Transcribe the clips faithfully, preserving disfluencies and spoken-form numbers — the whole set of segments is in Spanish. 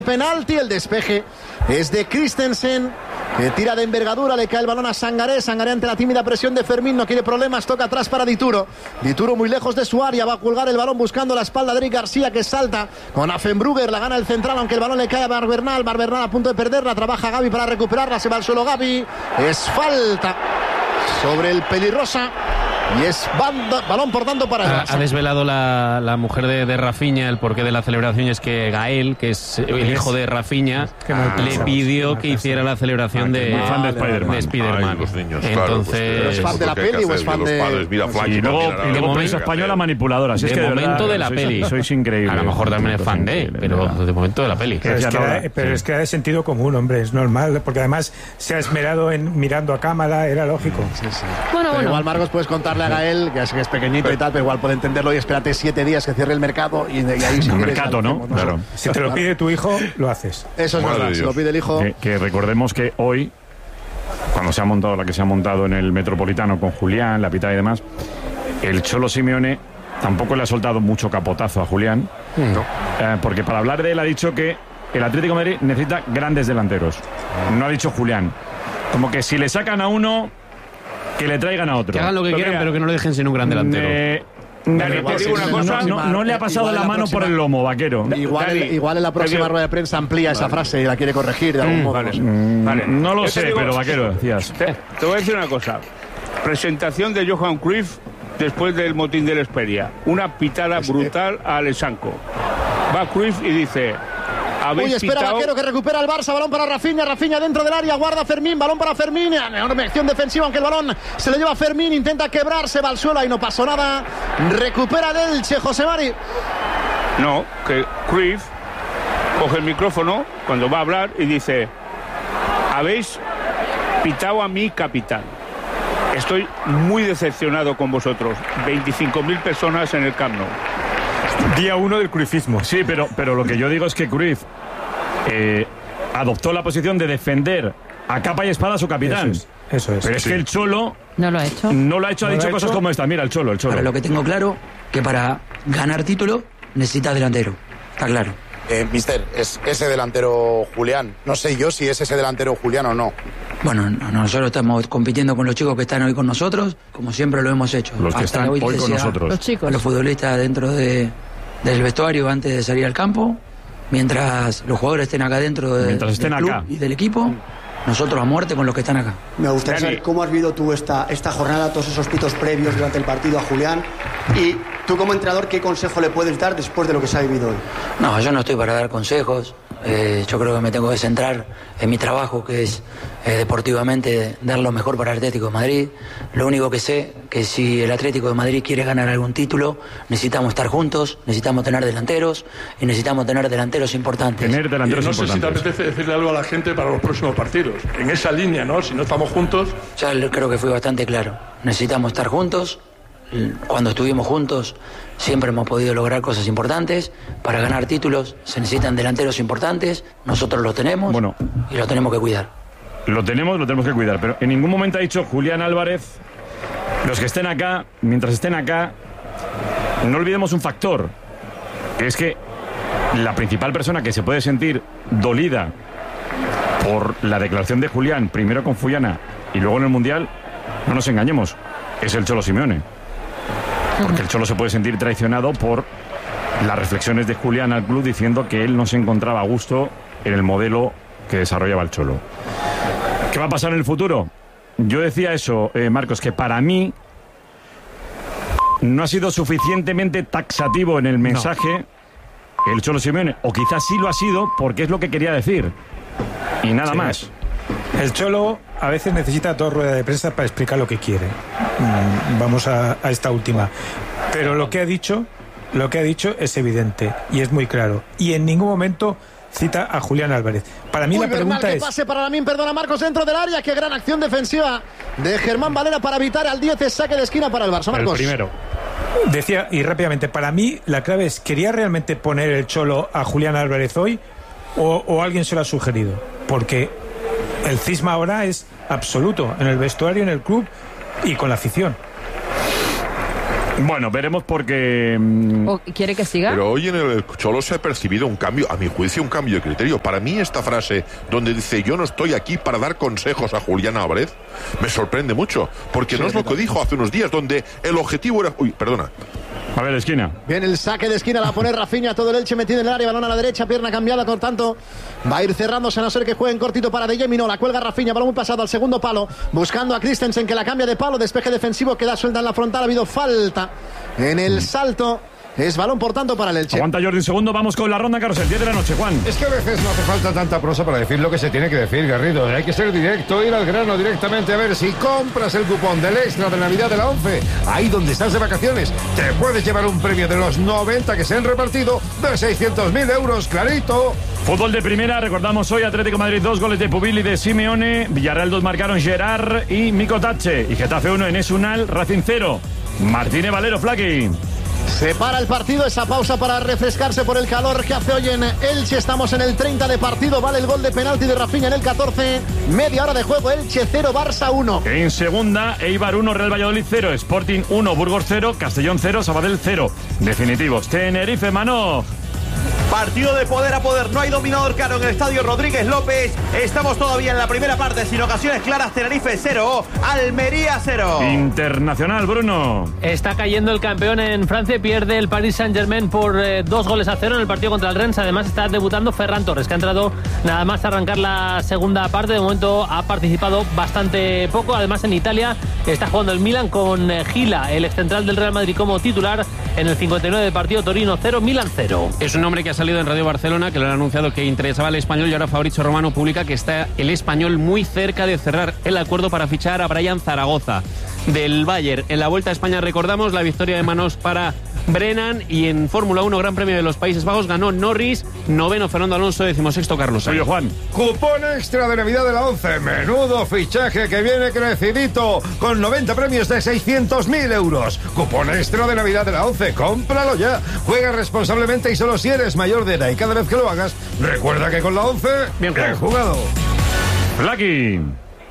Penalti, el despeje es de Christensen, que tira de envergadura, le cae el balón a Sangaré. Sangaré ante la tímida presión de Fermín, no quiere problemas, toca atrás para Dituro. Dituro muy lejos de su área, va a colgar el balón buscando la espalda de Eric García, que salta con Affenbrugger, la gana el central, aunque el balón le cae a Barbernal. Barbernal a punto de perderla, trabaja Gavi para recuperarla, se va al suelo Gavi, es falta sobre el pelirrosa. Y es banda, balón por tanto para el ha, ha desvelado la, la mujer de, de Rafinha el porqué de la celebración. Es que Gael, que es el hijo de Rafinha, ah, le pidió que hiciera la celebración ah, de, fan de Spider-Man. De Spider-Man. Ay, los niños, Entonces, claro, pues, ¿es fan de la peli o es fan de, padres, mira, sí, y luego, y luego prensa española manipuladora? Si de, es que de momento verdad, de la sois, peli. Sois increíbles. A lo mejor también es fan de, pero de momento de la peli. Pero, es que, da, pero sí. es que da de sentido común, hombre, es normal, porque además se ha esmerado en mirando a cámara, era lógico. Sí, sí. Bueno, pero bueno. Igual, Marcos, puedes contarle a Gael, que es, que es pequeñito pero, y tal, pero igual puede entenderlo y espérate siete días que cierre el mercado y, y ahí sí. El mercado, ¿no? ¿no? Claro. Si te lo pide tu hijo, lo haces. Eso es verdad, si lo pide el hijo. Que, que recordemos que hoy, cuando se ha montado la que se ha montado en el Metropolitano con Julián, la Pitá y demás, el Cholo Simeone tampoco le ha soltado mucho capotazo a Julián, no. eh, porque para hablar de él ha dicho que el Atlético de Madrid necesita grandes delanteros. No ha dicho Julián. Como que si le sacan a uno, que le traigan a otro. Que hagan lo que pero quieran, mira, pero que no le dejen sin un gran delantero. Eh, Dani, igual, te digo una cosa, no, no, no le ha pasado la, la mano próxima, por el lomo, Vaquero. Igual, Dani, igual en la próxima rueda de prensa amplía vale. esa frase y la quiere corregir de algún mm, modo. Vale. Mm, vale. No lo sé, digo, pero Vaquero, decías. Te, te voy a decir una cosa. Presentación de Johan Cruyff después del motín de la Esperia. Una pitada es brutal que... a Alessanco. Va Cruyff y dice... Uy, espera pitado... Vaquero, que recupera el Barça, balón para Rafinha, Rafinha dentro del área, guarda Fermín, balón para Fermín, enorme acción defensiva, aunque el balón se lo lleva Fermín, intenta quebrarse, va al suelo y no pasó nada, recupera el Elche, José Mari. No, que Cruyff coge el micrófono cuando va a hablar y dice: habéis pitado a mi capitán, estoy muy decepcionado con vosotros, veinticinco mil personas en el Camp Nou. Día uno del cruyffismo. Sí, pero, pero lo que yo digo es que Cruyff eh, adoptó la posición de defender a capa y espada a su capitán. Eso es. Eso es pero es sí. que el Cholo... No lo ha hecho. No lo ha hecho, no ha dicho ha cosas hecho. como esta. Mira, el Cholo, el Cholo. Para lo que tengo claro, que para ganar título necesitas delantero. Está claro. Eh, mister, es ese delantero Julián. No sé yo si es ese delantero Julián o no. Bueno, no, nosotros estamos compitiendo con los chicos que están hoy con nosotros, como siempre lo hemos hecho. Los que Hasta están hoy, hoy con nosotros. Los chicos. A los futbolistas dentro de, del vestuario antes de salir al campo, mientras los jugadores estén acá dentro de, mientras estén del club acá. y del equipo, nosotros a muerte con los que están acá. Me gustaría Dani. saber cómo has vivido tú esta, esta jornada, todos esos pitos previos durante el partido a Julián, y tú como entrenador, ¿qué consejo le puedes dar después de lo que se ha vivido hoy? No, yo no estoy para dar consejos. Eh, yo creo que me tengo que centrar en mi trabajo, que es eh, deportivamente dar lo mejor para el Atlético de Madrid. Lo único que sé que si el Atlético de Madrid quiere ganar algún título, necesitamos estar juntos, necesitamos tener delanteros y necesitamos tener delanteros importantes. Tener delanteros y no sé importantes. si te apetece decirle algo a la gente para los próximos partidos. En esa línea, ¿no? Si no estamos juntos... Ya creo que fui bastante claro. Necesitamos estar juntos. Cuando estuvimos juntos siempre hemos podido lograr cosas importantes. Para ganar títulos se necesitan delanteros importantes. Nosotros los tenemos bueno, y los tenemos que cuidar. Lo tenemos, lo tenemos que cuidar. Pero en ningún momento ha dicho Julián Álvarez, los que estén acá, mientras estén acá, no olvidemos un factor, que es que la principal persona que se puede sentir dolida por la declaración de Julián, primero con Fuyana y luego en el Mundial, no nos engañemos, es el Cholo Simeone. Porque el Cholo se puede sentir traicionado por las reflexiones de Julián al club diciendo que él no se encontraba a gusto en el modelo que desarrollaba el Cholo. ¿Qué va a pasar en el futuro? Yo decía eso, eh, Marcos, que para mí no ha sido suficientemente taxativo en el mensaje no. el Cholo Simeone, o quizás sí lo ha sido porque es lo que quería decir y nada sí. más. El Cholo a veces necesita dos ruedas de prensa para explicar lo que quiere. Vamos a, a esta última. Pero lo que ha dicho, lo que ha dicho es evidente y es muy claro. Y en ningún momento cita a Julián Álvarez. Para mí Uy, la pregunta Bernal, que es... pase para Lamín, perdona Marcos, dentro del área. Qué gran acción defensiva de Germán Valera para evitar al diez, saque de esquina para el Barça. Marcos. El primero. Decía, y rápidamente, para mí la clave es, ¿quería realmente poner el Cholo a Julián Álvarez hoy o, o alguien se lo ha sugerido? Porque el cisma ahora es absoluto en el vestuario, en el club y con la afición. Bueno, veremos porque... ¿O quiere que siga? Pero hoy en el Cholo se ha percibido un cambio, a mi juicio, un cambio de criterio. Para mí esta frase donde dice yo no estoy aquí para dar consejos a Julián Álvarez, me sorprende mucho, porque sí, no es lo que dijo hace unos días, donde el objetivo era... Uy, perdona. A ver, esquina. Bien, el saque de esquina la va a poner Rafinha, todo el Elche metido en el área, balón a la derecha, pierna cambiada, por tanto va a ir cerrándose a no ser que jueguen cortito para De Jemi, no, la cuelga Rafinha, balón muy pasado al segundo palo, buscando a Christensen que la cambia de palo, despeje defensivo, queda suelta en la frontal, ha habido falta en el salto. Es balón, por tanto, para el Elche. Aguanta Jordi un segundo, vamos con la ronda, Carrusel, diez de la noche, Juan. Es que a veces no hace falta tanta prosa para decir lo que se tiene que decir, Garrido. Hay que ser directo, ir al grano directamente, a ver si compras el cupón del extra de Navidad de la ONCE. Ahí donde estás de vacaciones, te puedes llevar un premio de los noventa que se han repartido de seiscientos mil euros, clarito. Fútbol de primera, recordamos hoy Atlético de Madrid dos goles de Pubil y de Simeone, Villarreal dos marcaron Gerard y Mico Tache, y Getafe uno, Enes Unal, Racing cero. Martínez Valero, Flaqui. Se para el partido, esa pausa para refrescarse por el calor que hace hoy en Elche. Estamos en el treinta de partido, vale el gol de penalti de Rafinha en el catorce. Media hora de juego, Elche cero, Barça uno. En segunda, Eibar uno, Real Valladolid cero, Sporting uno, Burgos cero, Castellón cero, Sabadell cero. Definitivos, Tenerife, Manoj. Partido de poder a poder, no hay dominador claro en el estadio Rodríguez López. Estamos todavía en la primera parte sin ocasiones claras. Tenerife cero, Almería cero. Internacional, Bruno. Está cayendo el campeón en Francia, pierde el Paris Saint-Germain por eh, dos goles a cero en el partido contra el Rennes. Además está debutando Ferran Torres, que ha entrado nada más a arrancar la segunda parte. De momento ha participado bastante poco. Además en Italia está jugando el Milan con eh, Gila, el excentral del Real Madrid, como titular en el cincuenta y nueve de partido. Torino cero, Milan cero. Es un hombre que ha salido en Radio Barcelona, que le han anunciado que interesaba el Español, y ahora Fabrizio Romano publica que está el Español muy cerca de cerrar el acuerdo para fichar a Brian Zaragoza del Bayern. En la Vuelta a España recordamos la victoria de manos para Brennan, y en Fórmula uno Gran Premio de los Países Bajos ganó Norris, noveno Fernando Alonso, decimosexto Carlos Sainz. Oye, Juan. Cupón extra de Navidad de la ONCE, menudo fichaje que viene crecidito, con noventa premios de seiscientos mil euros. Cupón extra de Navidad de la ONCE, cómpralo ya. Juega responsablemente y solo si eres mayor de edad, y cada vez que lo hagas, recuerda que con la ONCE, bien, bien jugado. Lucky.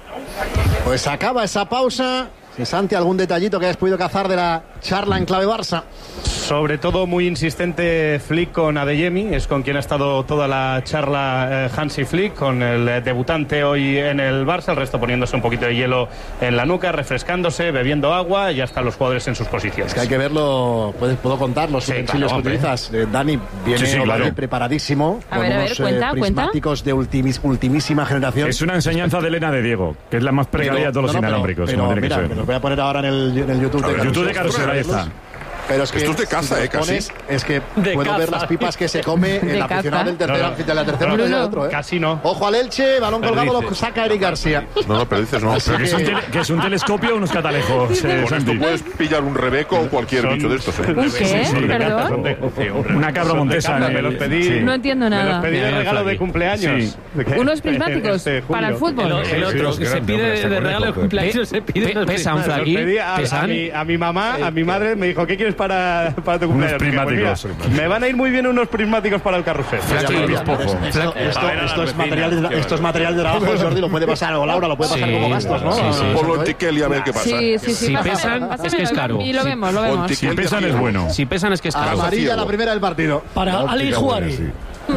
Pues acaba esa pausa. Si Santi, algún detallito que hayas podido cazar de la charla en clave Barça. Sobre todo muy insistente Flick con Adeyemi, es con quien ha estado toda la charla eh, Hansi Flick, con el eh, debutante hoy en el Barça, el resto poniéndose un poquito de hielo en la nuca, refrescándose, bebiendo agua, y ya están los jugadores en sus posiciones. Es que hay que verlo, puedes, puedo contar los sí, utensilios claro, que utilizas. Eh, Dani viene sí, sí, claro. preparadísimo, a con ver, a ver, unos cuenta, eh, prismáticos cuenta. de ultimis, ultimísima generación. Es una enseñanza de Elena de Diego, que es la más precaria de todos los no, no, inalámbricos. Pero, como pero tiene mira, que me ser. los voy a poner ahora en el, en el YouTube, A ver, de YouTube de Carusel, ahí está. Pero es que esto es de caza, si eh, casi. pones, es que De puedo caza. ver las pipas que se come De en la caza. aficionado del tercer No, no. anfitrión, la tercera No, no, no, el otro, ¿eh? Casi no. Ojo al Elche, balón Pero colgado, dices. lo saca Eric García. No, no, pero dices no. Así Pero que es, un tele- que es un telescopio o unos catalejos. eh, Con esto Santi. puedes pillar un rebeco o cualquier Son- bicho de estos, ¿eh? ¿Un qué? Sí, sí, ¿Perdón? Son de- Una cabra son de montesa. caza, en me el- los pedí. sí. No entiendo Me los nada. pedí de Mira, regalo Flaqui. de cumpleaños. Sí. Unos prismáticos Este para el julio. fútbol. El, el otro, que se pide de, de regalo de cumpleaños, se pide Pe- unos pesan, prismáticos. Flaqui. Los pedí a, a ¿Pesan? mi, a mi mamá, a mi madre, me dijo, ¿qué quieres para, para tu cumpleaños? Dije, pues prismáticos. mira, me van a ir muy bien unos prismáticos para el carrusel. Flaqui, Mira, mira, mira, poco. Esto, esto, A ver, esto, a la esto es vecina, material de, qué esto es material de trabajo, Jordi, lo puede pasar, o Laura, lo puede pasar Sí, como gastos, ¿no? sí, sí. Ponlo en Tiquel y a ver qué pasa. Sí, sí, sí. Si pásamelo, pesan, pásamelo, es que es caro. Y lo Si- vemos, lo vemos. Si pesan es bueno. Si pesan es que es caro. Amarilla la primera del partido. Para Ali Juari.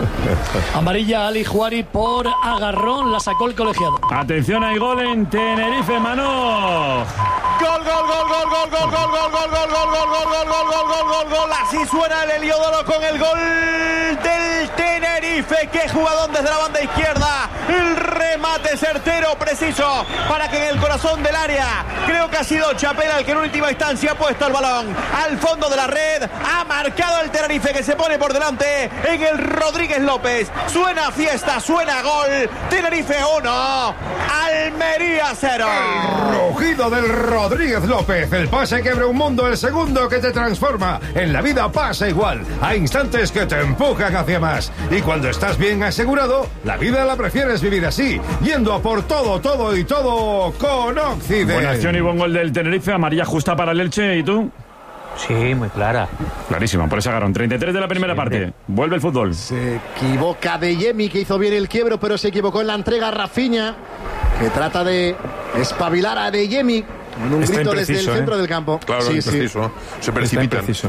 Amarilla Ali Juari por agarrón, la sacó el colegiado. Atención, hay gol en Tenerife, Manoj. Gol, gol, gol, gol, gol, gol, gol, gol, gol, gol, gol, gol, gol, gol, gol, gol, gol, gol, gol. Así suena el Heliodoro con el gol del Tenerife. Qué jugadón desde la banda izquierda. El remate certero, preciso, para que en el corazón del área, creo que ha sido Chapela el que en última instancia ha puesto el balón al fondo de la red. Ha marcado el Tenerife, que se pone por delante en el Rodríguez López. Suena fiesta, suena gol. Tenerife uno, Almería cero. Rugido del Rodríguez López, el pase que abre un mundo, el segundo que te transforma. En la vida pasa igual, hay instantes que te empujan hacia más. Y cuando estás bien asegurado, la vida la prefieres vivir así, yendo a por todo, todo y todo con Occident. Buena acción y buen gol del Tenerife, amarilla justa para el Elche, ¿y tú? Sí, muy clara. Clarísima, por ese agarrón. treinta y tres de la primera parte. Vuelve el fútbol. Se equivoca de Yemi, que hizo bien el quiebro, pero se equivocó en la entrega Rafinha, que trata de espabilar a De Jemi. Un Está grito desde el impreciso, centro ¿eh? del campo. Claro, sí, impreciso. sí. Se precipitan. Está impreciso.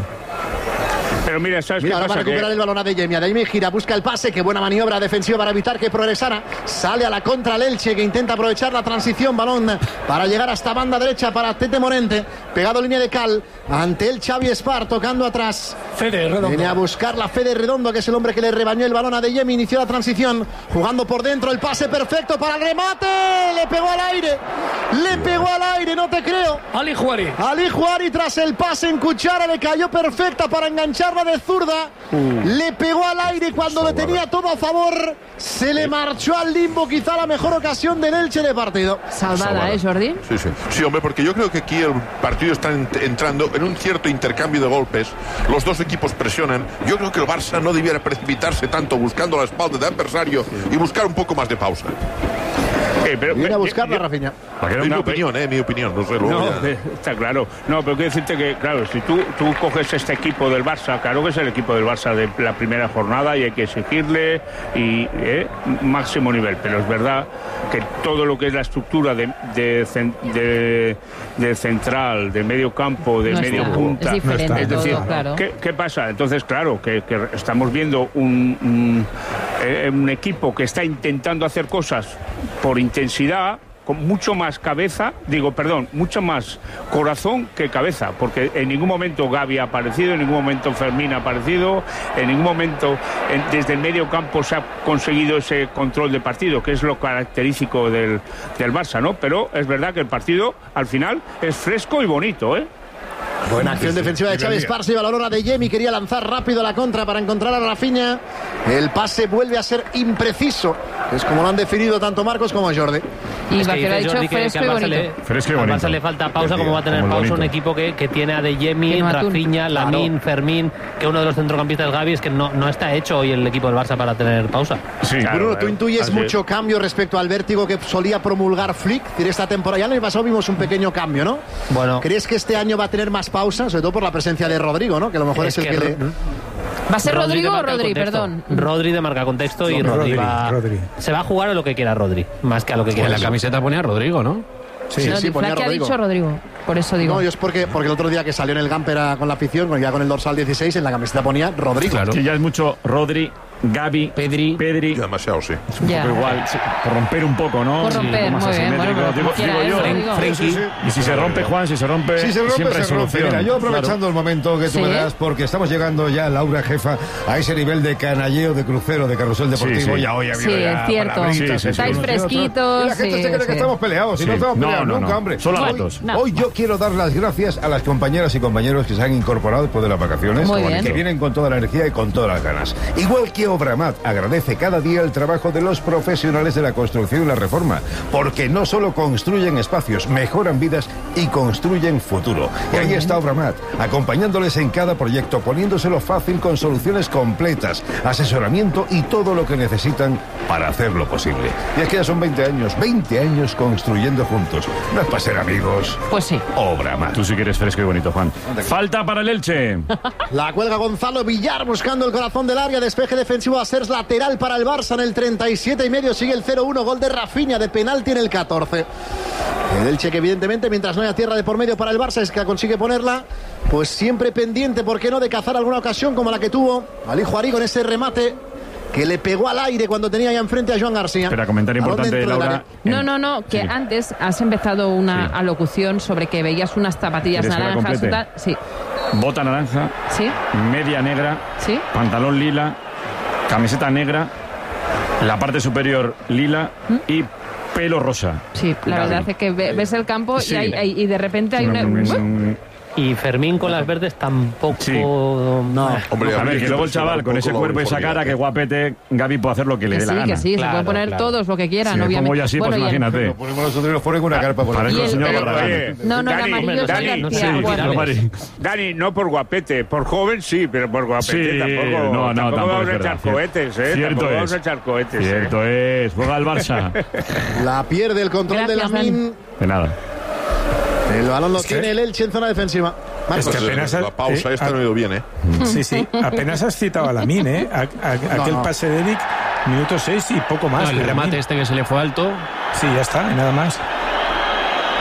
Pero mira, ¿sabes Mira, qué ahora va a pasa? recuperar Que- el balón a Adeyemi. Adeyemi gira, busca el pase. Qué buena maniobra defensiva para evitar que progresara. Sale a la contra el Elche, que intenta aprovechar la transición. Balón para llegar hasta banda derecha para Tete Morente. Pegado línea de cal ante el Xavi Espar, tocando atrás. Fede Redondo. Viene a buscar la Fede Redondo, que es el hombre que le rebañó el balón a Adeyemi. Inició la transición, jugando por dentro. El pase perfecto para el remate. Le pegó al aire. Le pegó al aire, no te creo. Ali Juari. Ali Juari, tras el pase en cuchara, le cayó perfecta para engancharla de zurda. Uh. Le pegó al aire cuando lo tenía todo a favor. Se le marchó al limbo, quizá la mejor ocasión del Elche de partido. Salvada, Salvada. ¿eh, Jordi? Sí, sí. Sí, hombre, porque yo creo que aquí el partido está ent- entrando en un cierto intercambio de golpes. Los dos equipos presionan. Yo creo que el Barça no debiera precipitarse tanto buscando la espalda del adversario y buscar un poco más de pausa. Eh, pero, Viene a yo- buscarla, yo- Rafinha. Es mi opinión, eh, mi opinión. No sé, luego No, ya- eh, está claro. No, pero quiero decirte que, claro, si tú, tú coges este equipo del Barça, claro que es el equipo del Barça de la primera jornada y hay que exigirle y eh, máximo nivel. Pero es verdad que todo lo que es la estructura de, de, cen- de, de central, de medio campo, de No medio está. punta. Es diferente es decir, todo, claro. ¿qué, qué pasa? Entonces, claro, que, que estamos viendo un, un, eh, un equipo que está intentando hacer cosas por intensidad, con mucho más cabeza, digo, perdón, mucho más corazón que cabeza, porque en ningún momento Gavi ha aparecido, en ningún momento Fermín ha aparecido, en ningún momento en, desde el medio campo se ha conseguido ese control de partido, que es lo característico del, del Barça, ¿no? Pero es verdad que el partido, al final, es fresco y bonito, ¿eh? Buena acción defensiva de Xavi Espar, se iba a la hora de Yemi, quería lanzar rápido la contra para encontrar a Rafinha. El pase vuelve a ser impreciso, es como lo han definido tanto Marcos como Jordi. Y Es que Vaquero ha dice dicho Jordi que- que fresco al y Barça bonito. le- Fresco y al bonito. Barça le falta pausa, como va a tener Como el pausa un bonito. equipo que, que tiene a Adeyemi, Tiene a Atún. Rafinha, Lamine, Claro. Fermín, que uno de los centrocampistas Gavi es que no, no está hecho hoy el equipo del Barça para tener pausa. Sí, Claro, Bruno, tú eh, intuyes así mucho cambio respecto al vértigo que solía promulgar Flick. Es decir, esta temporada ya en el pasado vimos un pequeño cambio, ¿no? Bueno, ¿Crees que este año va a tener más pausa? Sobre todo por la presencia de Rodrigo, ¿no? Que a lo mejor es, Es el que que le... Ro- ¿Va a ser Rodri Rodrigo o demarca el Rodri? contexto. Perdón. Rodri de marca contexto y Rodri, Rodri, va... Rodri. Se va a jugar a lo que quiera Rodri, más que a lo que En quiera. la camiseta ponía Rodrigo, ¿no? Sí, no, sí, ponía Flaque ha Rodrigo. dicho Rodrigo. Por eso digo. No, yo es porque, porque el otro día que salió en el Gamper a- con la afición, con- ya con el dorsal dieciséis, en la camiseta ponía Rodrigo. Claro. Que ya es mucho Rodri, Gavi, Pedri. Pedri. Ya demasiado, sí. Es un Ya. poco igual, sí, por romper un poco, ¿no? Por Sí, romper, un poco más muy bien, asimétrico. bueno, Digo- como quiera, digo ¿eh, yo, Rodrigo? Frenkie. Sí, sí, sí. Y si se rompe, Juan, si se rompe, Si se rompe, siempre hay se rompe. solución. Mira, yo aprovechando Claro. el momento que tú Sí. me das, porque estamos llegando ya, Laura Jefa, a ese nivel de canalleo, de crucero, de carrusel deportivo. Sí, sí. Ya hoy ha habido Sí, ya es cierto. palabritas Sí, sí, sí. entre Estáis unos y otros. fresquitos, Y la gente sí, se cree que sí. estamos peleados. Y Sí. no estamos No, peleados no, nunca, no. hombre. Solo a Hoy- ratos. No. Hoy yo quiero dar las gracias a las compañeras y compañeros que se han incorporado después de las vacaciones. Muy bien. Que vienen con toda la energía y con todas las ganas. Igual que Obramat agradece cada día el trabajo de los profesionales de la construcción y la reforma, porque no solo construyen espacios, mejoran vidas y construyen futuro. Y ahí está Obramat, acompañándoles en cada proyecto, poniéndoselo fácil con soluciones completas, asesoramiento y todo lo que necesitan para hacerlo posible. Y es que ya son veinte años, veinte años construyendo juntos. No es para ser amigos. Pues sí. Obramat. Tú sí que eres fresco y bonito, Juan. Falta para el Elche. La cuelga Gonzalo Villar buscando el corazón del área. Despeje defensivo a ser lateral para el Barça en el treinta y siete y medio. Sigue el cero uno. Gol de Rafinha de penalti en el catorce. El Elche que evidentemente mientras no haya tierra de por medio para el Barça es que consigue ponerla. Pues siempre pendiente, ¿por qué no?, de cazar alguna ocasión como la que tuvo Ali Juari con ese remate que le pegó al aire cuando tenía ya enfrente a Joan García. Espera, comentario Balón importante, dentro del Laura. área. No, no, no, que Sí. antes has empezado una Sí. alocución sobre que veías unas zapatillas ¿Quieres que la naranjas. complete? tal. Sí, Bota naranja, sí, media negra, sí. pantalón lila, camiseta negra, la parte superior lila y pelo rosa. Sí, la Gavi. verdad es que ve- ves el campo Sí. y, hay- hay- y de repente hay una... Y Fermín con las verdes tampoco. Sí. No. Hombre, A ver, mí que me luego el impresiona chaval un con poco ese la cuerpo y esa uniformidad, cara, que ¿eh? guapete, Gavi puede hacer lo que le Que dé la sí, gana. que sí, se Claro, pueden poner claro. todos lo que quieran, Si me obviamente. pongo yo así, pues Bueno, y el- imagínate. Lo ponemos nosotros y nos ponen una carpa por Parezco Y el el- señor el- Barragán. No, no, el Dani, amarillo es Dani, García. no sé, Juan. Dani, Mari. Dani, no por guapete, por joven sí, pero por guapete Sí, tampoco. no, no, tampoco vamos es a verdad. echar cohetes, ¿eh? Cierto tampoco es. vamos a echar cohetes. ¿eh? Cierto es. Juega el Barça. La pierde el control Gracias, de Lamine. De nada. El balón lo Es que- tiene el Elche en zona defensiva. Marcos. Es que apenas- La pausa eh, esta a- no ha ido bien, ¿eh? Sí, sí. Apenas has citado a Lamine, ¿eh? A- a- aquel no. pase de Eric, minuto seis y poco más. No, el de remate Lamine. este que se le fue alto. Sí, ya está, y nada más.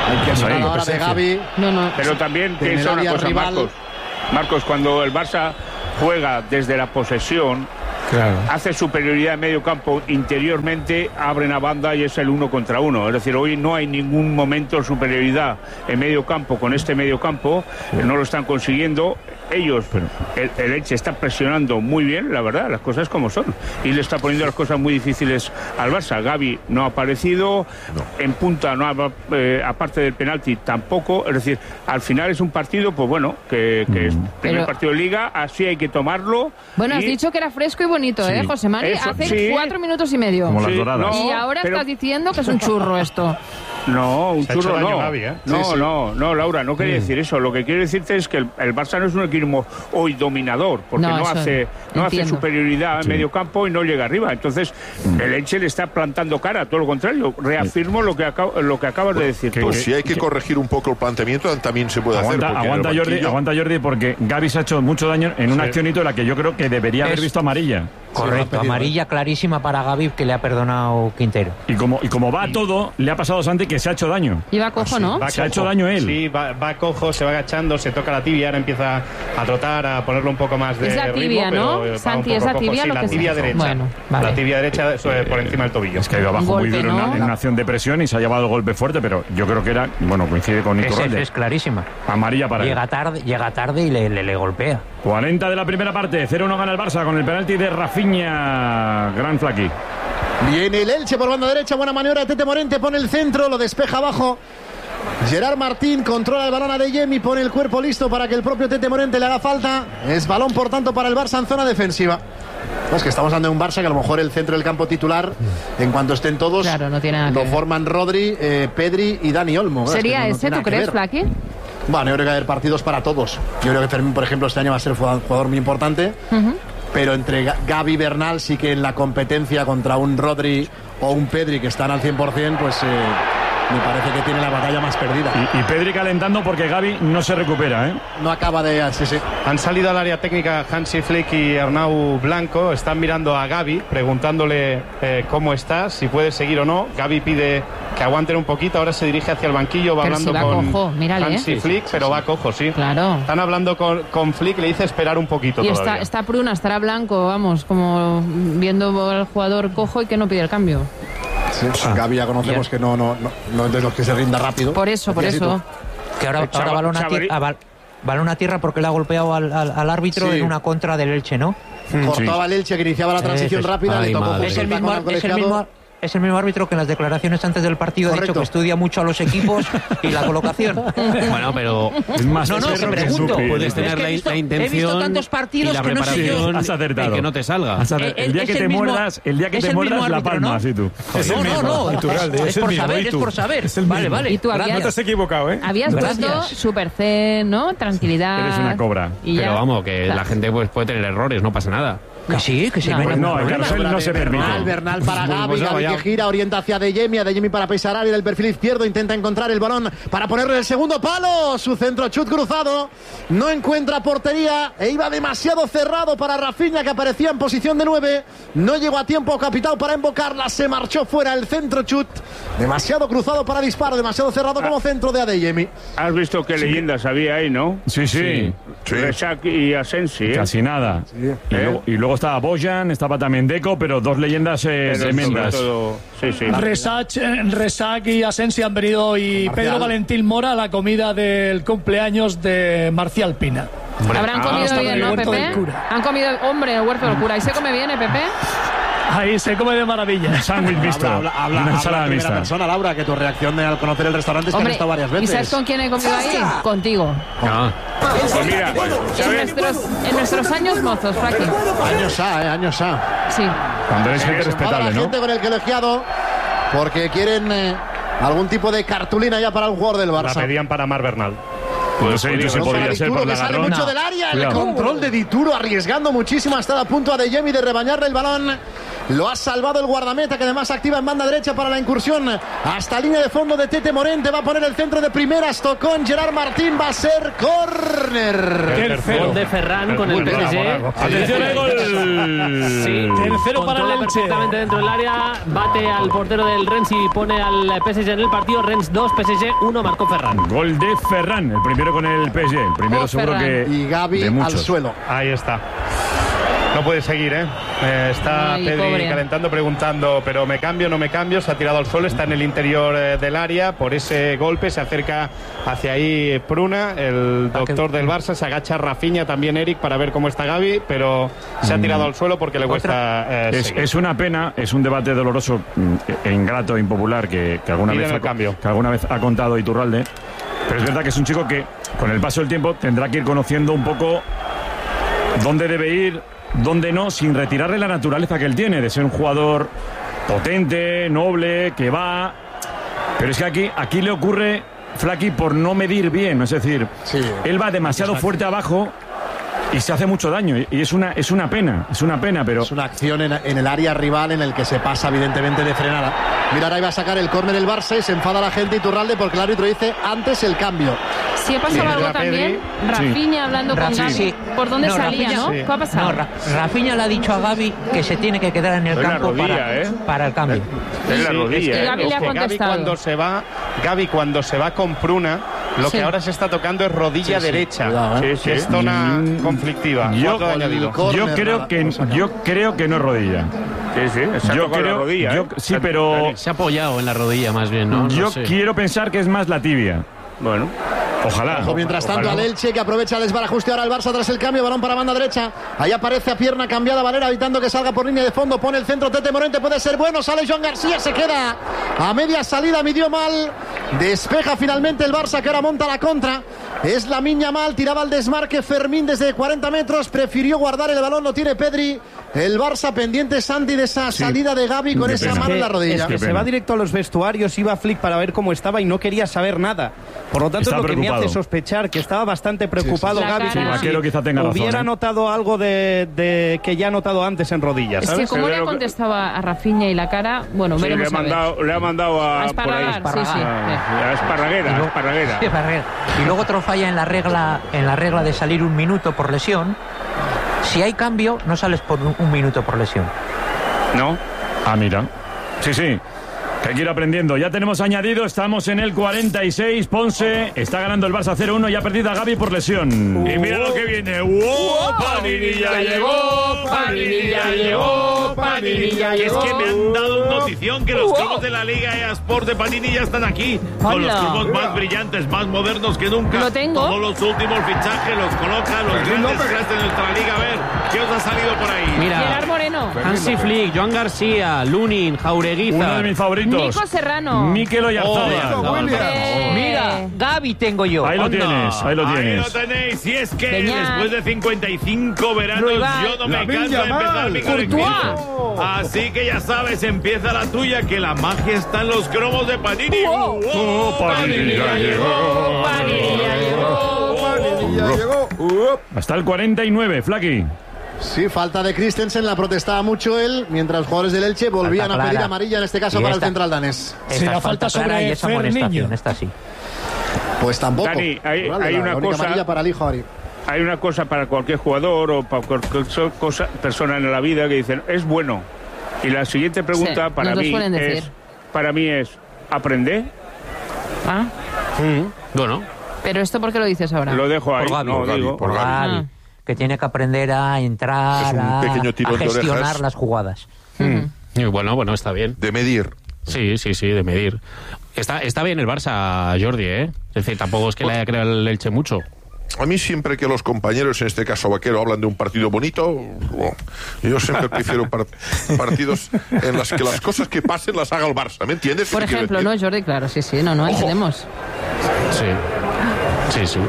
Hay que Eso ahí, ahora de Gavi. No, no. Pero también Tener piensa una área cosa, rival. Marcos. Marcos, cuando el Barça juega desde la posesión, Claro. hace superioridad en medio campo, interiormente abren a banda y es el uno contra uno. Es decir, hoy no hay ningún momento de superioridad en medio campo con este medio campo, no lo están consiguiendo. Ellos, el, el Elche está presionando muy bien, la verdad, las cosas como son, y le está poniendo las cosas muy difíciles al Barça. Gavi no ha aparecido, no. En punta no ha, eh, aparte del penalti tampoco. Es decir, al final es un partido, pues bueno, que, que es primer Pero- partido de Liga, así hay que tomarlo. Bueno, has y- dicho que era fresco y bonito, Sí. ¿eh, José Mari? Eso, Hace sí. cuatro minutos y medio. Como las Sí, doradas. Y no, ahora pero- estás diciendo que es un churro esto. No, un Se ha hecho churro daño no. Gavi, ¿eh? No, Sí, sí. no, no, Laura, no quería decir eso. Lo que quiero decirte es que el, el Barça no es un equipo hoy dominador, porque No, no, eso hace no hace entiendo. superioridad en Sí. medio campo y no llega arriba. Entonces, el Elche le está plantando cara, todo lo contrario. Reafirmo lo que acabo, lo que acabas de decir. Que- tú. Pues si hay que corregir un poco el planteamiento, también se puede Aguanta, hacer. porque aguanta en el Jordi, banquillo- aguanta Jordi, porque Gavi se ha hecho mucho daño en una Sí. acción en la que yo creo que debería haber Es- visto amarilla. Correcto, amarilla clarísima para Gavi que le ha perdonado Quintero. Y como, y como va todo, le ha pasado a Santi que se ha hecho daño. Iba cojo, ¿no? Va Se ha cojo. hecho daño él. Sí, va, va cojo, se va agachando, se toca la tibia, ahora empieza a trotar, a ponerle un poco más de Es la ritmo, tibia, pero, ¿no? eh, va un Santi, poco es la cojo. tibia Sí, lo la que se- tibia derecha. Bueno, vale. La tibia derecha sobre- por encima del tobillo. Es que ha ido abajo Un muy golpe, duro en, ¿no? una, en una acción de presión y se ha llevado el golpe fuerte, pero yo creo que era, bueno, coincide con Es, Iturralde. es clarísima. Amarilla para él. Llega tarde, llega tarde y le, le, le golpea. cuarenta de la primera parte, cero uno gana el Barça con el penalti de Rafinha. Gran Flaqui. Viene el Elche por banda derecha, buena maniobra de Tete Morente, pone el centro, lo despeja abajo. Gerard Martín controla el balón a Adeyemi, pone el cuerpo listo para que el propio Tete Morente le haga falta. Es balón, por tanto, para el Barça en zona defensiva. Es que estamos hablando de un Barça que a lo mejor el centro del campo titular, en cuanto estén todos, Claro, no tiene nada que lo ver. forman Rodri, eh, Pedri y Dani Olmo. Es que ¿Sería no- no ese, tiene tú nada que crees, ver. Flaqui? Bueno, yo creo que va a haber partidos para todos. Yo creo que Fermín, por ejemplo, este año va a ser un jugador muy importante. Ujú. Pero entre Ga- Gavi y Bernal sí que en la competencia contra un Rodri o un Pedri que están al cien por ciento, pues eh, me parece que tiene la batalla más perdida. Y, y Pedri calentando porque Gavi no se recupera, ¿eh? No acaba de... Sí, sí. Han salido al área técnica Hansi Flick y Arnau Blanco. Están mirando a Gavi, preguntándole eh, cómo está, si puede seguir o no. Gavi pide que aguanten un poquito. Ahora se dirige hacia el banquillo, va Pero hablando si va con cojo, mírale, Hansi ¿eh? Flick, pero va cojo, sí. Claro. Están hablando con, con Flick, le dice esperar un poquito Y todavía. está, está Pruna, estará blanco, vamos, como viendo al jugador cojo y que no pide el cambio. Sí, Gavi ya conocemos que no, no, no, no es de los que se rinda rápido. Por eso, por Decías tú. eso. Que ahora, Chava- ahora balón, a Chavari- tierra, a bal- balón a tierra porque le ha golpeado al, al- al árbitro Sí. en una contra del Elche, ¿no? Cortaba el Elche que iniciaba la transición Sí, sí. rápida, Ay, le tocó madre. justo Es el, el mismo, tacón al es, el colegiado. mismo, es el mismo árbitro que en las declaraciones antes del partido ha Correcto. dicho que estudia mucho a los equipos y la colocación. Bueno, pero Es más No, no, perro que que pregunto. Supi. puedes Es tener que he la, visto- la he visto intención tantos partidos y la que no sé yo. preparación Has acertado. y que no te salga. Has acer- Eh, el día es que el te mismo- muerdas, el día que es te el mismo muerdas la árbitro, palma, ¿no? así tú. Es el no, mismo, no, no, Iturralde, es, es el por mismo, saber, ¿y es tú? por saber. Es el Vale, mismo. vale. Y tú No habías, te has equivocado, ¿eh? habías puesto Gracias. super zen, ¿no? Tranquilidad. Eres una cobra. Y Pero ya. vamos, que Claro. la gente pues, puede tener errores, no pasa nada. Que sí, que sí. No, no hay Pues ningún no, el problema. carrusel no se permite. Bernal, Bernal para Pues Gavi, no, Gavi vaya. que gira, orienta hacia Adeyemi, Adeyemi para pisar área del perfil izquierdo, intenta encontrar el balón para ponerle el segundo palo, su centro chut cruzado, no encuentra portería e iba demasiado cerrado para Rafinha que aparecía en posición de nueve, no llegó a tiempo Capitao para invocarla, se marchó fuera el centro chut, demasiado cruzado para disparo, demasiado cerrado como centro de Adeyemi. Has visto qué leyendas había ahí, ¿no? Sí, sí. Sí. Resac y Asensi, ¿eh? Casi nada. Y, ¿Eh? luego, y luego estaba Bojan, estaba también Deco, pero dos leyendas eh, Pero sobre tremendas. todo- sí, sí. Resac, eh, Resac y Asensi han venido y Marcial. Pedro Valentín Mora a la comida del cumpleaños de Marcial Pina. Habrán Ah, comido está bien, en el ¿no, huerto Pepe? del cura. Han comido, hombre, el huerto del cura. ¿Y se come bien, eh, Pepe? Ahí se come de maravilla. Sándwich mixto. Habla, habla, habla, Una habla ensalada en primera mixta. persona, Laura, que tu reacción de- al conocer el restaurante es que han Hombre, estado varias ¿y veces. sabes con quién he comido ahí? Contigo. Ah. Pues mira, En ¿sabes? nuestros, en nuestros años mozos, Flaqui. Años A, eh, años A. Sí. Cuando eres gente Enfada respetable, la ¿no? gente con el colegiado porque quieren eh, algún tipo de cartulina ya para un jugador del La Barça. pedían para Mar Bernal. No sé yo si Balón para podría ser Dituro, por que la sale agarrón. mucho del área, el Cuidado. control de Dituro arriesgando muchísimo hasta a punto a Adeyemi de rebañarle el balón Lo ha salvado el guardameta, que además activa en banda derecha para la incursión hasta línea de fondo de Tete Morente. Va a poner el centro de primeras, tocó en Gerard Martín, va a ser córner. Tercero de Ferran con el P S G. Atención al gol. Sí, tercero para el Elche. Perfectamente dentro del área, bate al portero del Rennes y pone al P S G en el partido. Rennes dos, P S G uno, marcó Ferran. Gol de Ferran, el primero con el P S G, el primero Oh, seguro Ferran. que Y Gavi de al muchos. suelo. Ahí está. No puede seguir, ¿eh? Eh, está Ay, Pedri pobre. calentando, preguntando, pero me cambio, no me cambio. Se ha tirado al suelo, está en el interior eh, del área. Por ese golpe se acerca hacia ahí Pruna, el doctor del Barça. Se agacha Rafinha, también Eric, para ver cómo está Gavi, pero se ha tirado al suelo porque le cuesta eh, Es, seguir. es una pena, es un debate doloroso, mm, e ingrato, impopular, que, que, alguna Piden vez el ha, cambio. que alguna vez ha contado Iturralde. Pero es verdad que es un chico que, con el paso del tiempo, tendrá que ir conociendo un poco dónde debe ir, dónde no, sin retirarle la naturaleza que él tiene, de ser un jugador potente, noble, que va. Pero es que aquí, aquí le ocurre, Flaky, por no medir bien. Es decir, Sí. él va demasiado fuerte abajo y se hace mucho daño. Y es una, es una pena, es una pena, pero... Es una acción en, en el área rival en el que se pasa evidentemente de frenada. Mira, ahora iba a sacar el córner del Barça y se enfada la gente Iturralde porque el árbitro dice antes el cambio. Si ha pasado Sí, algo la también, Pedri. Rafinha hablando con Rafinha, Gavi. sí. ¿Por dónde No, salía, Rafinha, no? sí. ¿Qué ha pasado? No, Ra- Rafinha le ha dicho a Gavi que se tiene que quedar en el Es la campo rodilla, para, ¿eh? para el cambio. Es la Sí, rodilla. es Y que- Gavi es le ha que Gavi contestado. cuando se va, Gavi cuando se va con Pruna, lo Sí. que ahora se está tocando es rodilla Sí, sí. derecha, Cuidado, que ¿eh? Sí, sí. es zona Mm, conflictiva. yo- Cuatro de añadido. Córner, Yo creo nada, que no saca. yo creo que no es rodilla. Sí, sí, se ha Yo tocado creo- la rodilla. yo- ¿eh? sí, pero- Se ha apoyado en la rodilla más bien, ¿no? No yo sé. quiero pensar que es más la tibia. Bueno, Ojalá. Ojo, mientras tanto Ojalá. al Elche, que aprovecha el desbarajuste ahora el Barça tras el cambio, balón para banda derecha. Ahí aparece a pierna cambiada Valera, evitando que salga por línea de fondo, pone el centro Tete Morente, puede ser bueno, sale Joan García, se queda a media salida, midió mal, despeja finalmente el Barça, que ahora monta la contra. Es la miña mal, tiraba al desmarque Fermín desde cuarenta metros, prefirió guardar el balón, lo tiene Pedri. El Barça pendiente, Santi, de esa salida de Gavi con Qué esa pena. mano en la rodilla. Es que Qué se pena. va directo a los vestuarios, iba Flick para ver cómo estaba y no quería saber nada. Por lo tanto, Está es lo que me preocupado. hace sospechar que estaba bastante preocupado sí. La Gavi. cara. como Sí, si Vaquero quizá tenga razón, hubiera ¿eh? notado algo de, de que ya ha notado antes en rodillas, Es que ¿sabes? como le ha Pero- contestado a Rafinha y la cara, bueno, sí, le, veremos ha a ver. mandado, le ha mandado a, A por ahí. Esparragar, sí, sí. A, a Esparraguera, Y luego- Esparraguera. Sí, Esparraguera. Y luego otro falla en la regla en la regla de salir un minuto por lesión. Si hay cambio, no sales por un, un minuto por lesión. ¿No? Ah, mira. Sí, sí. Que hay que ir aprendiendo. Ya tenemos añadido, estamos en el cuarenta y seis. Ponce está ganando el Barça cero uno y ha perdido a Gavi por lesión. Y mira lo que viene. ¡Wow! Panini ya llegó, Panini ya llegó, Panini ya Y es llegó. que me han dado notición que los cromos de la Liga E A Sport de Panini ya están aquí. Con los Hola. cromos más brillantes, más modernos que nunca. Lo tengo. Todos los últimos fichajes los coloca los grandes cracks de nuestra liga. A ver, ¿qué os ha salido por ahí? Mira, Gerard Moreno. Hansi Flick, Joan García, Lunin, Jaureguiza. Uno de mis favoritos. Nico Serrano. Mikel Oh, Oyarzabal. Hombre. Mira, Gavi tengo yo. Ahí lo Anda. tienes, ahí lo Ahí lo tienes. tenéis. Y es que Peña. después de cincuenta y cinco veranos Ruibal. yo no me Lamine canso de empezar Yamal. mi Courtois. colección. Así que ya sabes, empieza la tuya, que la magia está en los cromos de Panini. Wow. Oh, Panini ya llegó. Panini ya llegó. Panini ya llegó. Hasta el cuarenta y nueve, Flaky. Sí, falta de Christensen, la protestaba mucho él, mientras los jugadores del Elche volvían Falta a pedir clara. amarilla, en este caso Y para esta- el central danés. Esta Sí, la es falta clara sobre y esa Fer amonestación, Niño. esta sí. Pues tampoco. Dani, hay- Vale, hay la una única cosa- amarilla para el hijo Ari. Hay una cosa para cualquier jugador o para cualquier so- cosa, persona en la vida que dicen, es bueno. Y la siguiente pregunta Sí, para nos lo mí suelen decir. es, para mí es, ¿aprender? Ah, Bueno, pero esto ¿por qué lo dices ahora? Lo dejo ahí, Por Gavi, no por Gavi, digo. por Gavi. Gavi, Ah. que tiene que aprender a entrar, Es un a, pequeño tirón a de gestionar orejas. las jugadas. y bueno, bueno, está bien. De medir. Sí, sí, sí, de medir. Está, está bien el Barça, Jordi, ¿eh? Es decir, tampoco es que le haya creado el Elche mucho. A mí siempre que los compañeros, en este caso Vaquero, hablan de un partido bonito, oh, yo siempre prefiero par- partidos en los que las cosas que pasen las haga el Barça, ¿me entiendes? Por ¿Qué quiero ejemplo, decir? ¿no, Jordi? Claro, sí, sí, no, no, entendemos. Sí. Sí, sí.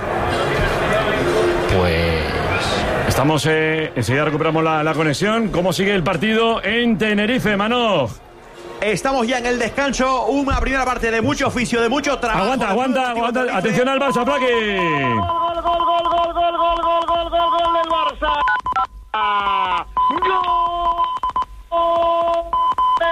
Pues... Estamos, eh, enseguida recuperamos la, la conexión. ¿Cómo sigue el partido en Tenerife, Manoj? Estamos ya en el descanso, una primera parte de mucho oficio, de mucho trabajo. Aguanta, aguanta, aguanta. Atención al Barça, Flaky. Gol, gol, gol, gol, gol, gol, gol, gol, gol, gol, gol del Barça. ¡Gol!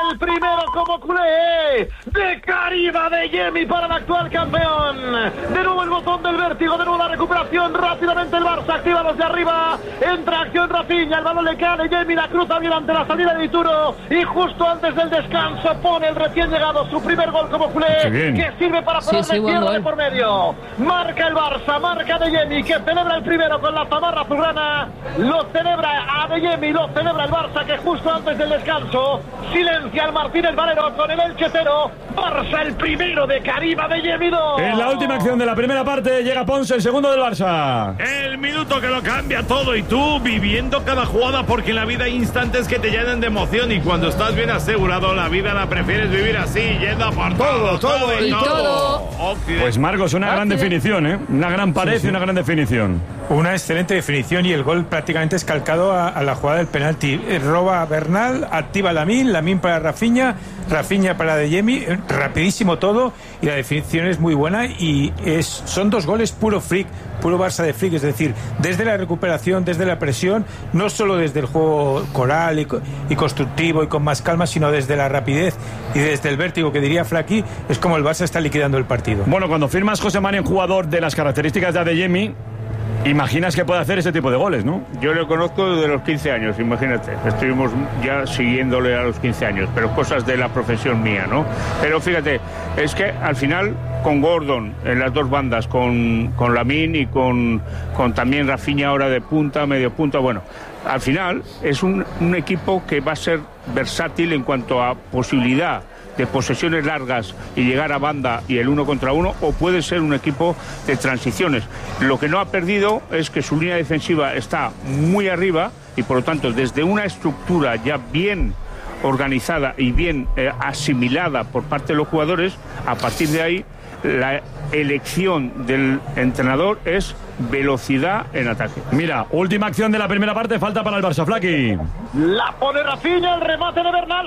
el primero como culé de Karim Adeyemi para el actual campeón. De nuevo el botón del vértigo, de nuevo la recuperación, rápidamente el Barça activa los de arriba, entra acción Rafinha, el balón le cae a Adeyemi, la cruza bien ante la salida de Dituro y justo antes del descanso pone el recién llegado su primer gol como culé, que sirve para ponerle sí, sí, tierra de por medio. Marca el Barça, marca Adeyemi, que celebra el primero con la zamarra azulgrana, lo celebra Adeyemi, lo celebra el Barça, que justo antes del descanso silencia al Martínez Valero con el Elchetero. Barça el primero de Karim Adeyemi. En la última acción de la primera parte llega Ponce, el segundo del Barça. El minuto que lo cambia todo y tú viviendo cada jugada, porque en la vida hay instantes que te llenan de emoción y cuando estás bien asegurado la vida la prefieres vivir así, yendo por todo, todo, todo y todo. todo. Pues Marcos, una gran definición, ¿eh? Una gran pared sí, sí. y una gran definición. Una excelente definición y el gol prácticamente es calcado a, a la jugada del penalti. Roba Bernal, activa Lamine, Lamine para Rafinha, Rafinha para Adeyemi, rapidísimo todo y la definición es muy buena y es son dos goles puro Flick, puro Barça de Flick, es decir, desde la recuperación, desde la presión, no solo desde el juego coral y, y constructivo y con más calma, sino desde la rapidez y desde el vértigo que diría Flaqui, es como el Barça está liquidando el partido. Bueno, cuando firmas José María un jugador de las características de Adeyemi, imaginas que puede hacer ese tipo de goles, ¿no? Yo lo conozco desde los quince años, imagínate. Estuvimos ya siguiéndole a los quince años, pero cosas de la profesión mía, ¿no? Pero fíjate, es que al final con Gordon en las dos bandas, con, con Lamine y con, con también Rafinha ahora de punta, medio punta, bueno, al final es un, un equipo que va a ser versátil en cuanto a posibilidad de posesiones largas y llegar a banda y el uno contra uno, o puede ser un equipo de transiciones. Lo que no ha perdido es que su línea defensiva está muy arriba y por lo tanto desde una estructura ya bien organizada y bien eh, asimilada por parte de los jugadores, a partir de ahí la elección del entrenador es velocidad en ataque. Mira, última acción de la primera parte, falta para el Barça, Flaqui. La pone Rafinha, el remate de Bernal,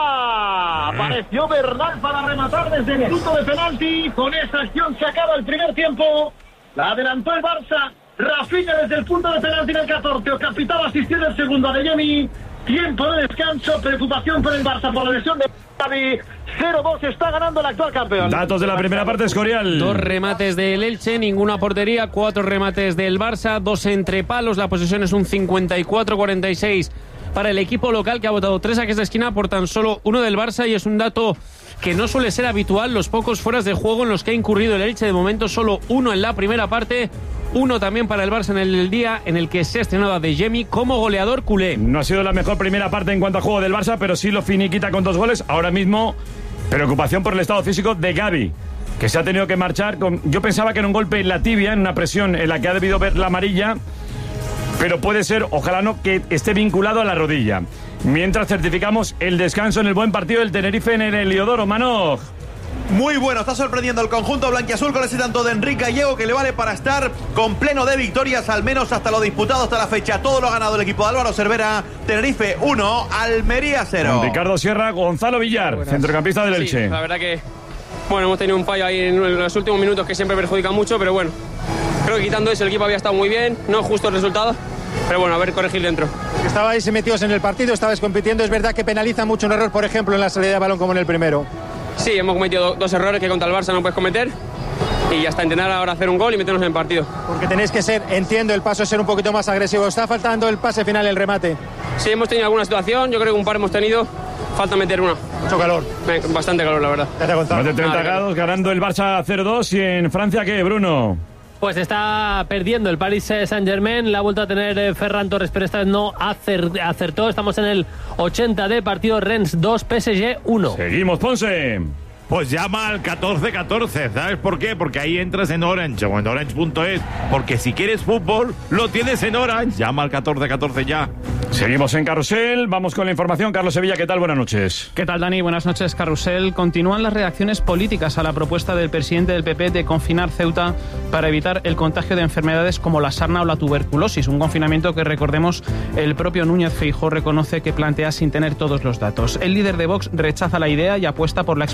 fuera. Apareció Bernal para rematar desde el punto de penalti. Con esa acción se acaba el primer tiempo. La adelantó el Barça. Rafinha desde el punto de penalti en el catorce. Capitán asistió en el segundo, Adeyemi. Tiempo de descanso, preocupación por el Barça por la lesión de Xavi. cero dos está ganando el actual campeón. Datos de la primera parte, Escorial. Dos remates del Elche, ninguna portería. Cuatro remates del Barça, dos entre palos. La posesión es un cincuenta y cuatro cuarenta y seis para el equipo local, que ha botado tres saques de esquina por tan solo uno del Barça, y es un dato que no suele ser habitual. Los pocos fueras de juego en los que ha incurrido el Elche, de momento solo uno en la primera parte. Uno también para el Barça en el día en el que se ha estrenado a Adeyemi como goleador culé. No ha sido la mejor primera parte en cuanto a juego del Barça, pero sí lo finiquita con dos goles. Ahora mismo, preocupación por el estado físico de Gavi, que se ha tenido que marchar. Con... Yo pensaba que era un golpe en la tibia, en una presión en la que ha debido ver la amarilla, pero puede ser, ojalá no, que esté vinculado a la rodilla. Mientras certificamos el descanso en el buen partido del Tenerife en el Heliodoro. Manoj. Muy bueno, está sorprendiendo el conjunto blanquiazul con ese tanto de Enrique Gallego, que le vale para estar con pleno de victorias, al menos hasta lo disputado hasta la fecha. Todo lo ha ganado el equipo de Álvaro Cervera. Tenerife uno, Almería cero. Ricardo Sierra, Gonzalo Villar, Buenas. centrocampista del Elche. Sí, la verdad que, bueno, hemos tenido un fallo ahí en los últimos minutos que siempre perjudica mucho, pero bueno, creo que quitando eso el equipo había estado muy bien, no justo el resultado, pero bueno, a ver, corregir dentro. Estabais metidos en el partido, estabais compitiendo, es verdad que penaliza mucho un error, por ejemplo, en la salida de balón como en el primero. Sí, hemos cometido dos errores que contra el Barça no puedes cometer y ya está, intentar ahora hacer un gol y meternos en el partido. Porque tenéis que ser, entiendo, el paso es ser un poquito más agresivo. ¿Está faltando el pase final, el remate? Sí, hemos tenido alguna situación, yo creo que un par hemos tenido, falta meter una. Mucho calor. Bastante calor, la verdad. Más de treinta grados, ganando el Barça cero dos. ¿Y en Francia qué, Bruno? Pues está perdiendo el Paris Saint-Germain, la ha vuelto a tener Ferran Torres, pero esta vez no acertó. Estamos en el ochenta de partido. Rennes dos, P S G uno. Seguimos, Ponce. Pues llama al catorce catorce, ¿sabes por qué? Porque ahí entras en Orange o en orange punto es, porque si quieres fútbol, lo tienes en Orange. Llama al catorce catorce ya. Seguimos en Carrusel, vamos con la información. Carlos Sevilla, ¿qué tal? Buenas noches. ¿Qué tal, Dani? Buenas noches, Carrusel. Continúan las reacciones políticas a la propuesta del presidente del P P de confinar Ceuta para evitar el contagio de enfermedades como la sarna o la tuberculosis, un confinamiento que, recordemos, el propio Núñez Feijóo reconoce que plantea sin tener todos los datos. El líder de Vox rechaza la idea y apuesta por la expulsión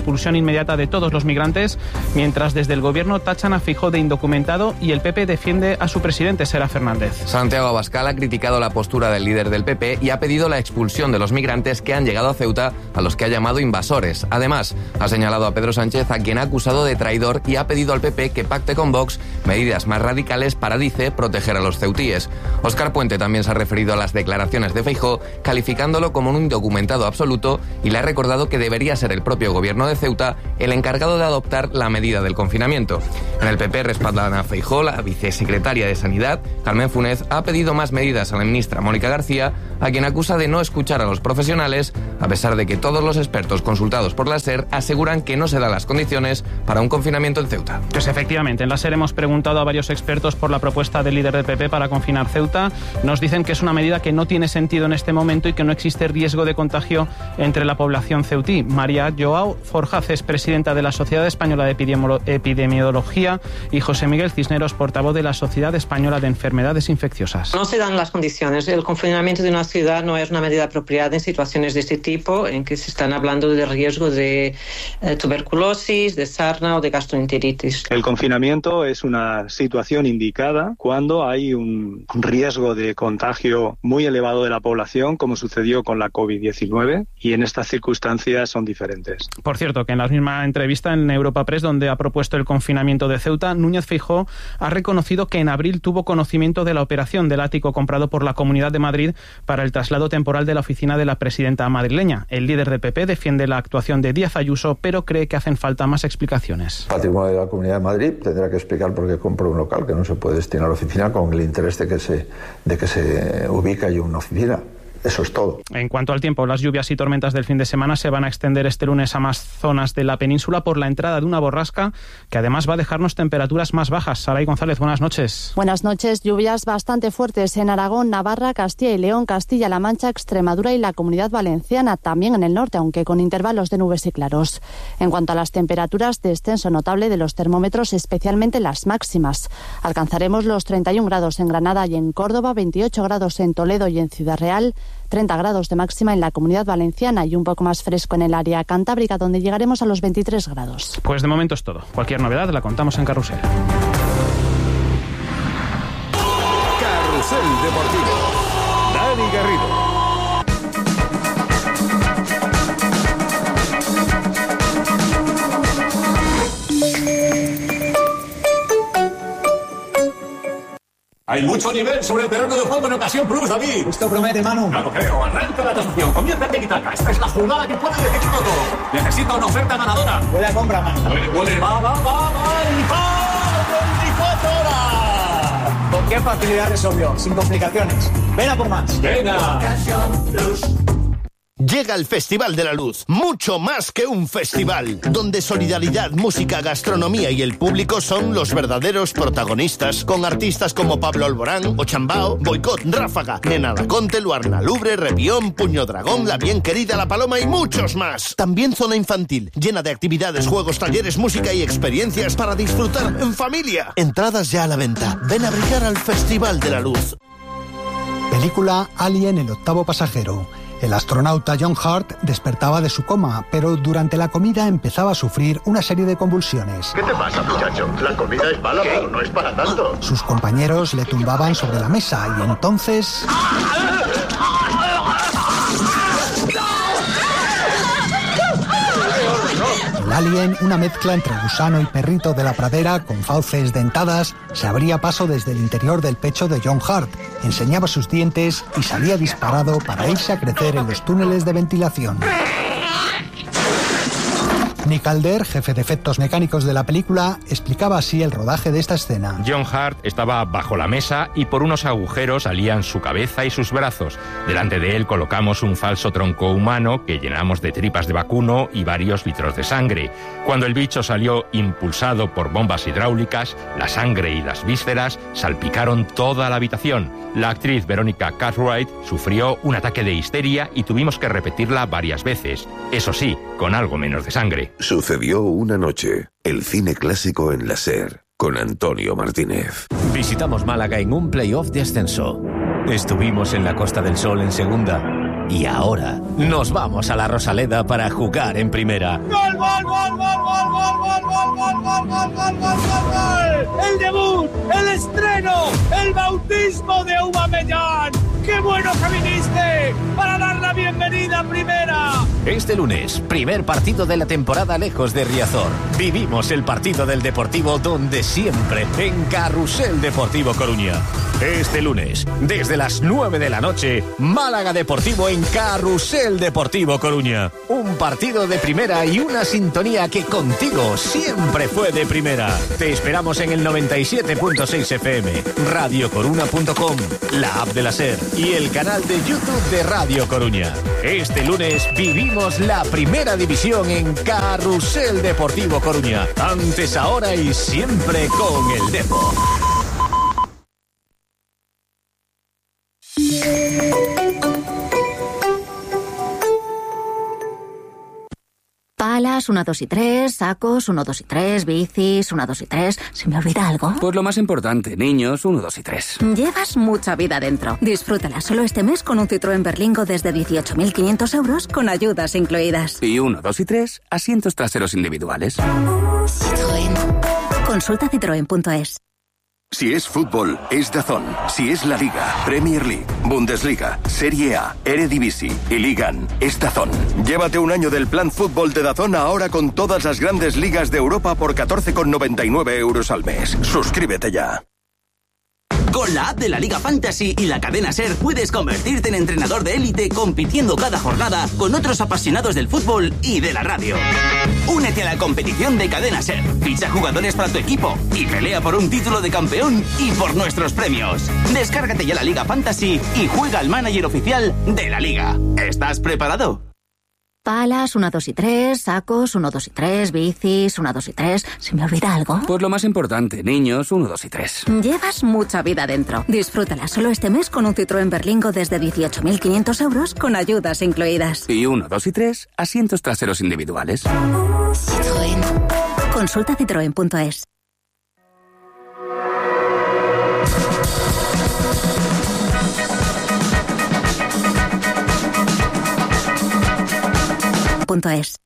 inmediata de todos los migrantes, mientras desde el gobierno tachan a Feijóo de indocumentado y el P P defiende a su presidente, Sera Fernández. Santiago Abascal ha criticado la postura del líder del P P y ha pedido la expulsión de los migrantes que han llegado a Ceuta, a los que ha llamado invasores. Además, ha señalado a Pedro Sánchez, a quien ha acusado de traidor, y ha pedido al P P que pacte con Vox medidas más radicales para, dice, proteger a los ceutíes. Óscar Puente también se ha referido a las declaraciones de Feijóo, calificándolo como un indocumentado absoluto, y le ha recordado que debería ser el propio gobierno de Ceuta el encargado de adoptar la medida del confinamiento. En el P P respaldan a Feijóo. La vicesecretaria de Sanidad, Carmen Funes, ha pedido más medidas a la ministra Mónica García, a quien acusa de no escuchar a los profesionales, a pesar de que todos los expertos consultados por la SER aseguran que no se dan las condiciones para un confinamiento en Ceuta. Pues efectivamente, en la SER hemos preguntado a varios expertos por la propuesta del líder del P P para confinar Ceuta. Nos dicen que es una medida que no tiene sentido en este momento y que no existe riesgo de contagio entre la población ceutí. María Joao Forjaz es presidenta de la Sociedad Española de Epidemiología y José Miguel Cisneros, portavoz de la Sociedad Española de Enfermedades Infecciosas. No se dan las condiciones. El confinamiento de una ciudad no es una medida apropiada en situaciones de este tipo, en que se están hablando de riesgo de eh, tuberculosis, de sarna o de gastroenteritis. El confinamiento es una situación indicada cuando hay un riesgo de contagio muy elevado de la población, como sucedió con la COVID diecinueve, y en estas circunstancias son diferentes. Por cierto, que en la misma entrevista en Europa Press, donde ha propuesto el confinamiento de Ceuta, Núñez Feijóo ha reconocido que en abril tuvo conocimiento de la operación del ático comprado por la Comunidad de Madrid para el traslado temporal de la oficina de la presidenta madrileña. El líder del P P defiende la actuación de Díaz Ayuso, pero cree que hacen falta más explicaciones. Patrimonio de la Comunidad de Madrid tendrá que explicar por qué compró un local que no se puede destinar a la oficina con el interés de que se, de que se ubique allí una oficina. Eso es todo. En cuanto al tiempo, las lluvias y tormentas del fin de semana se van a extender este lunes a más zonas de la península por la entrada de una borrasca que además va a dejarnos temperaturas más bajas. Saray González, buenas noches. Buenas noches. Lluvias bastante fuertes en Aragón, Navarra, Castilla y León, Castilla-La Mancha, Extremadura y la Comunidad Valenciana, también en el norte, aunque con intervalos de nubes y claros. En cuanto a las temperaturas, descenso notable de los termómetros, especialmente las máximas. Alcanzaremos los treinta y un grados en Granada y en Córdoba, veintiocho grados en Toledo y en Ciudad Real, treinta grados de máxima en la Comunidad Valenciana y un poco más fresco en el área cantábrica, donde llegaremos a los veintitrés grados. Pues de momento es todo. Cualquier novedad la contamos en Carrusel. Carrusel Deportivo. Dani Garrido. Hay mucho nivel sobre el terreno de juego en Ocasión Plus, David. Esto promete, Manu. No lo creo. Arranca la tasación. Comienza el Tiki-Taka. Esta es la jugada que puede decidirlo todo. Necesita una oferta ganadora. Buena compra, Manu. Puede, puede. Va, va, va, va. Y va. veinticuatro horas. ¿Con qué facilidad resolvió? Sin complicaciones. Ven a por más. Venga. Ocasión Plus. Llega el Festival de la Luz, mucho más que un festival, donde solidaridad, música, gastronomía y el público son los verdaderos protagonistas, con artistas como Pablo Alborán, Ochambao, Boicot, Ráfaga, Nena Laconte, Luarna Lubre, Repión, Puño Dragón, La Bien Querida, La Paloma y muchos más. También zona infantil, llena de actividades, juegos, talleres, música y experiencias para disfrutar en familia. Entradas ya a la venta. Ven a brillar al Festival de la Luz. Película Alien, el octavo pasajero. El astronauta John Hurt despertaba de su coma, pero durante la comida empezaba a sufrir una serie de convulsiones. ¿Qué te pasa, muchacho? La comida es mala, pero no es para tanto. Sus compañeros le tumbaban sobre la mesa y entonces... El alien, una mezcla entre gusano y perrito de la pradera con fauces dentadas, se abría paso desde el interior del pecho de John Hurt, enseñaba sus dientes y salía disparado para irse a crecer en los túneles de ventilación. Nick Calder, jefe de efectos mecánicos de la película, explicaba así el rodaje de esta escena. John Hurt estaba bajo la mesa y por unos agujeros salían su cabeza y sus brazos. Delante de él colocamos un falso tronco humano que llenamos de tripas de vacuno y varios litros de sangre. Cuando el bicho salió impulsado por bombas hidráulicas, la sangre y las vísceras salpicaron toda la habitación. La actriz Veronica Cartwright sufrió un ataque de histeria y tuvimos que repetirla varias veces. Eso sí, con algo menos de sangre. Sucedió una noche, el cine clásico en la SER, con Antonio Martínez. Visitamos Málaga en un playoff de ascenso. Estuvimos en la Costa del Sol en segunda. Y ahora nos vamos a la Rosaleda para jugar en primera. ¡Gol, gol, gol, gol, gol, gol, gol, gol, gol, gol, gol, gol, gol, gol! ¡El debut, el estreno, el bautismo de Aubameyang! ¡Qué bueno que viniste para dar la bienvenida a primera! Este lunes, primer partido de la temporada lejos de Riazor. Vivimos el partido del Deportivo donde siempre, en Carrusel Deportivo Coruña. Este lunes, desde las nueve de la noche, Málaga Deportivo en Carrusel Deportivo Coruña. Un partido de primera y una sintonía que contigo siempre fue de primera. Te esperamos en el noventa y siete punto seis F M, radio coruna punto com, la app de la SER y el canal de YouTube de Radio Coruña. Este lunes vivimos la primera división en Carrusel Deportivo Coruña. Antes, ahora y siempre con el Depo. Palas, una, dos y tres, sacos, uno, dos y tres, bicis, una, dos y tres. ¿Se me olvida algo? Pues lo más importante, niños, uno, dos y tres. Llevas mucha vida dentro. Disfrútala solo este mes con un Citroën Berlingo desde dieciocho mil quinientos euros con ayudas incluidas. Y uno, dos y tres, asientos traseros individuales. Citroën. Consulta citroen punto es. Si es fútbol, es DAZN. Si es la Liga, Premier League, Bundesliga, Serie A, Eredivisie y Ligan, es DAZN. Llévate un año del plan fútbol de DAZN ahora con todas las grandes ligas de Europa por catorce con noventa y nueve euros al mes. Suscríbete ya. Con la app de la Liga Fantasy y la cadena SER puedes convertirte en entrenador de élite compitiendo cada jornada con otros apasionados del fútbol y de la radio. Únete a la competición de cadena SER, ficha jugadores para tu equipo y pelea por un título de campeón y por nuestros premios. Descárgate ya la Liga Fantasy y juega al manager oficial de la Liga. ¿Estás preparado? Palas, una, dos y tres, sacos, uno, dos y tres, bicis, una, dos y tres. ¿Se me olvida algo? Pues lo más importante, niños, uno, dos y tres. Llevas mucha vida dentro. Disfrútala solo este mes con un Citroën Berlingo desde dieciocho mil quinientos euros con ayudas incluidas. Y uno, dos y tres, asientos traseros individuales. Citroën. Consulta citroen punto es. Punto es.